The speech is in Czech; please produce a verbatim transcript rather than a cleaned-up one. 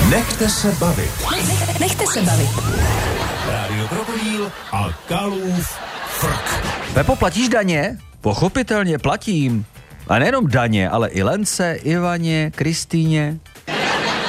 Nechte se bavit. Nechte se bavit. Rádio Krokodýl a Kalův frk. Pepo, platíš daně? Pochopitelně platím. A nejenom daně, ale i Lence, Ivaně, Kristýně.